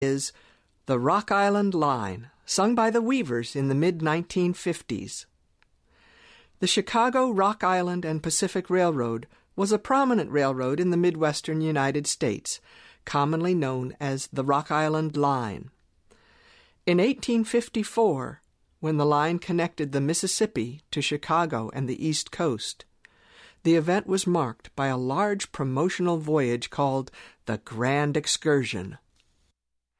is The Rock Island Line, sung by the Weavers in the mid-1950s. The Chicago, Rock Island, and Pacific Railroad was a prominent railroad in the Midwestern United States, commonly known as the Rock Island Line. In 1854, when the line connected the Mississippi to Chicago and the East Coast, the event was marked by a large promotional voyage called the Grand Excursion.